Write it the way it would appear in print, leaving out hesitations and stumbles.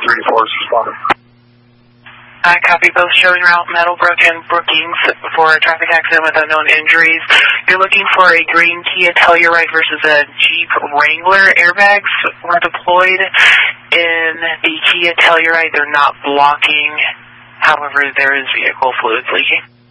3 to 4 is responded. I copy both showing route Meadowbrook and Brookings for a traffic accident with unknown injuries. You're looking for a green Kia Telluride versus a Jeep Wrangler. Airbags were deployed in the Kia Telluride. They're not blocking. However, there is vehicle fluids leaking.